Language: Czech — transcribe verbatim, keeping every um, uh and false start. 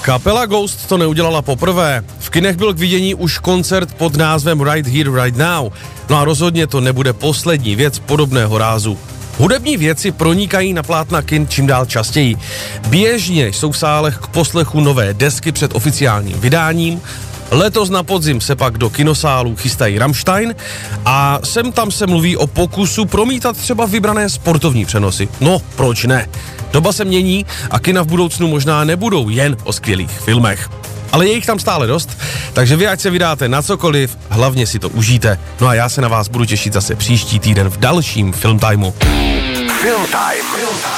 Kapela Ghost to neudělala poprvé. V kinech byl k vidění už koncert pod názvem Right Here, Right Now. No a rozhodně to nebude poslední věc podobného rázu. Hudební věci pronikají na plátna kin čím dál častěji. Běžně jsou v sálech k poslechu nové desky před oficiálním vydáním. Letos na podzim se pak do kinosálů chystají Rammstein a sem tam se mluví o pokusu promítat třeba vybrané sportovní přenosy. No, proč ne? Doba se mění a kina v budoucnu možná nebudou jen o skvělých filmech. Ale je jich tam stále dost, takže vy ať se vydáte na cokoliv, hlavně si to užijte. No a já se na vás budu těšit zase příští týden v dalším Filmtimeu. Filmtime.